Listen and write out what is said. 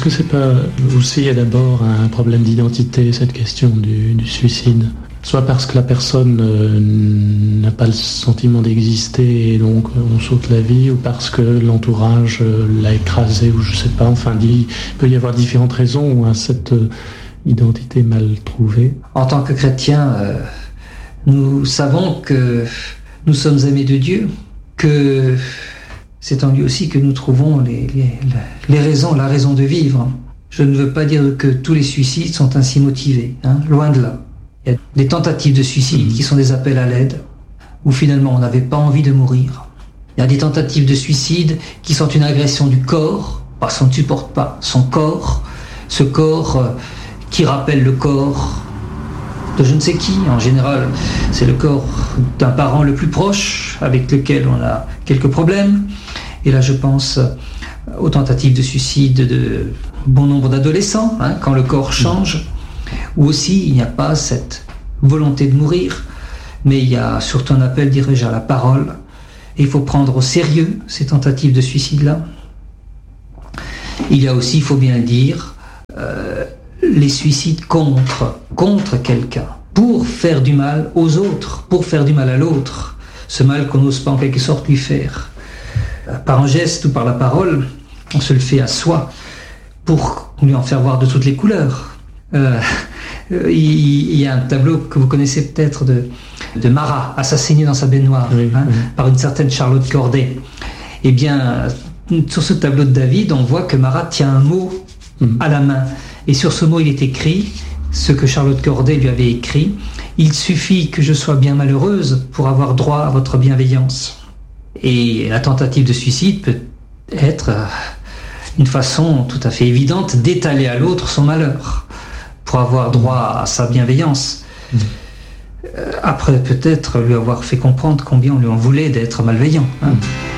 que c'est pas aussi d'abord un problème d'identité, cette question du suicide ? Soit parce que la personne n'a pas le sentiment d'exister et donc on saute la vie, ou parce que l'entourage l'a écrasé, ou je sais pas, enfin il peut y avoir différentes raisons à cette identité mal trouvée. En tant que chrétiens, nous savons que nous sommes aimés de Dieu, que c'est en lui aussi que nous trouvons les raisons, la raison de vivre. Je ne veux pas dire que tous les suicides sont ainsi motivés, loin de là. Il y a des tentatives de suicide qui sont des appels à l'aide, où finalement on n'avait pas envie de mourir. Il y a des tentatives de suicide qui sont une agression du corps, parce qu'on ne supporte pas son corps, ce corps qui rappelle le corps de je ne sais qui. En général, c'est le corps d'un parent le plus proche, avec lequel on a quelques problèmes. Et là, je pense aux tentatives de suicide de bon nombre d'adolescents, quand le corps change, où aussi il n'y a pas cette volonté de mourir, mais il y a surtout un appel dirigé à la parole. Et il faut prendre au sérieux ces tentatives de suicide-là. Il y a aussi, il faut bien le dire, les suicides contre quelqu'un, pour faire du mal aux autres, pour faire du mal à l'autre, ce mal qu'on n'ose pas en quelque sorte lui faire. Par un geste ou par la parole, on se le fait à soi, pour lui en faire voir de toutes les couleurs. Il y a un tableau que vous connaissez peut-être de Marat, assassiné dans sa baignoire, par une certaine Charlotte Corday. Eh bien, sur ce tableau de David, on voit que Marat tient un mot à la main. Et sur ce mot, il est écrit ce que Charlotte Corday lui avait écrit: « Il suffit que je sois bien malheureuse pour avoir droit à votre bienveillance. » Et la tentative de suicide peut être une façon tout à fait évidente d'étaler à l'autre son malheur, pour avoir droit à sa bienveillance. Après, peut-être lui avoir fait comprendre combien on lui en voulait d'être malveillant.